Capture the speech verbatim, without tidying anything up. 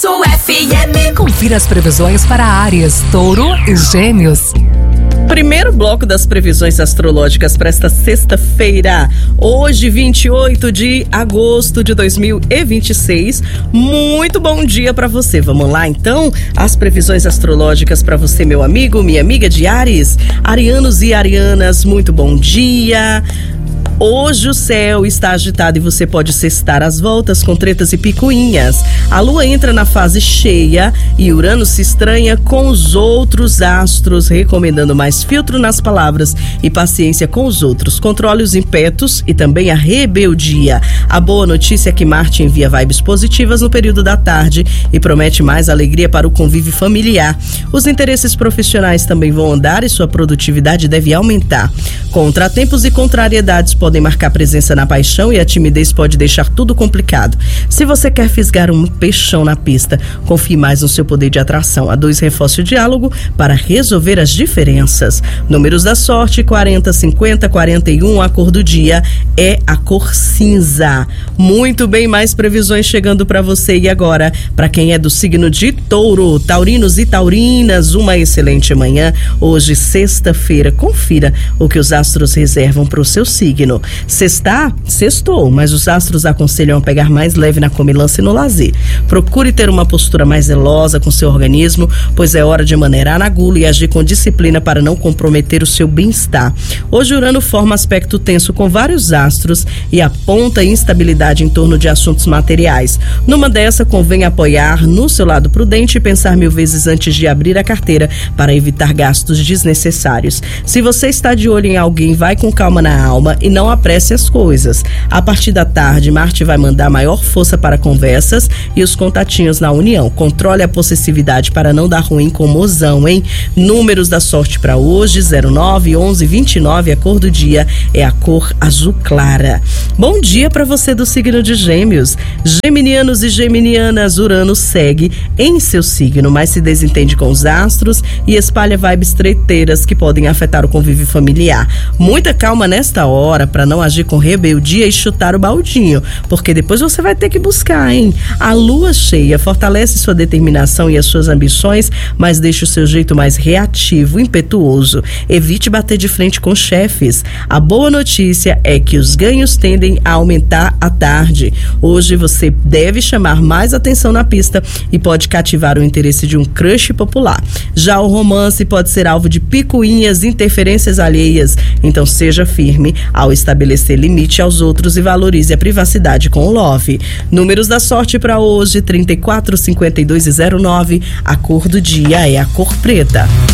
Sucesso F M. Confira as previsões para Áries, Touro e Gêmeos. Primeiro bloco das previsões astrológicas para esta sexta-feira, hoje vinte e oito de agosto de dois mil e vinte e seis. Muito bom dia para você. Vamos lá então, as previsões astrológicas para você, meu amigo, minha amiga de Áries. Arianos e arianas, muito bom dia. Hoje o céu está agitado e você pode cestar às voltas com tretas e picuinhas. A lua entra na fase cheia e Urano se estranha com os outros astros, recomendando mais filtro nas palavras e paciência com os outros. Controle os impetos e também a rebeldia. A boa notícia é que Marte envia vibes positivas no período da tarde e promete mais alegria para o convívio familiar. Os interesses profissionais também vão andar e sua produtividade deve aumentar. Contratempos e contrariedades podem marcar presença na paixão e a timidez pode deixar tudo complicado. Se você quer fisgar um peixão na pista, confie mais no seu poder de atração. A dois, reforce o diálogo para resolver as diferenças. Números da sorte: quarenta, cinquenta, quarenta e um. A cor do dia é a cor cinza. Muito bem, mais previsões chegando para você. E agora, para quem é do signo de Touro, taurinos e taurinas, uma excelente manhã. Hoje, sexta-feira, confira o que os astros reservam para o seu signo. Sextar? Sextou, mas os astros aconselham a pegar mais leve na comilança e no lazer. Procure ter uma postura mais zelosa com seu organismo, pois é hora de maneirar na gula e agir com disciplina para não comprometer o seu bem-estar. Hoje Urano forma aspecto tenso com vários astros e aponta instabilidade em torno de assuntos materiais. Numa dessa, convém apoiar no seu lado prudente e pensar mil vezes antes de abrir a carteira para evitar gastos desnecessários. Se você está de olho em alguém, vai com calma na alma e não apresse as coisas. A partir da tarde, Marte vai mandar maior força para conversas e os contatinhos na união. Controle a possessividade para não dar ruim com mozão, hein? Números da sorte para hoje: zero nove, onze, vinte e nove. A cor do dia é a cor azul clara. Bom dia para você do signo de Gêmeos. Geminianos e geminianas, Urano segue em seu signo, mas se desentende com os astros e espalha vibes treiteiras que podem afetar o convívio familiar. Muita calma nesta hora para não agir com rebeldia e chutar o baldinho, porque depois você vai ter que buscar, hein? A lua cheia fortalece sua determinação e as suas ambições, mas deixa o seu jeito mais reativo, impetuoso. Evite bater de frente com chefes. A boa notícia é que os ganhos tendem a aumentar à tarde. Hoje você deve chamar mais atenção na pista e pode cativar o interesse de um crush popular. Já o romance pode ser alvo de picuinhas, interferências alheias, então seja firme ao estabelecer limite aos outros e valorize a privacidade com o love. Números da sorte para hoje: trinta e quatro, cinquenta e dois e zero nove. A cor do dia é a cor preta.